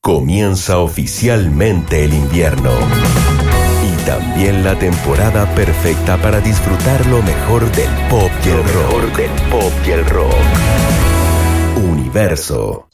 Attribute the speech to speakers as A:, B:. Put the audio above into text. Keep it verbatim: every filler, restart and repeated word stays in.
A: Comienza oficialmente el invierno y también la temporada perfecta para disfrutar lo mejor del pop y el rock. Lo mejor del pop y el rock. Universo.